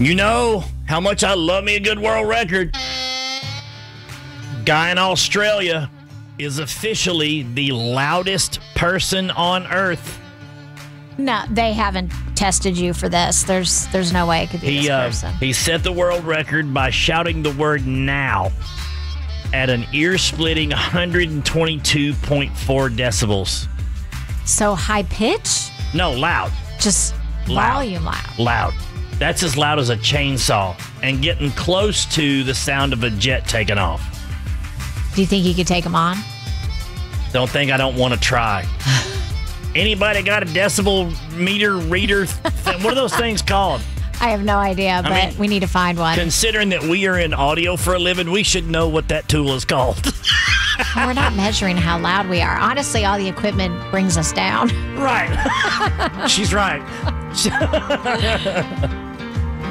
You know how much I love me a good world record. Guy in Australia is officially the loudest person on Earth. No, they haven't tested you for this. There's no way it could be this person. He set the world record by shouting the word now at an ear-splitting 122.4 decibels. So high pitch? No, loud. Just Loud. volume loud. Loud. That's as loud as a chainsaw and getting close to the sound of a jet taking off. Do you think you could take them on? Don't think I don't want to try. Anybody got a decibel meter reader? What are those things called? I have no idea, but we need to find one. Considering that we are in audio for a living, we should know what that tool is called. We're not measuring how loud we are. Honestly, all the equipment brings us down. Right. She's right.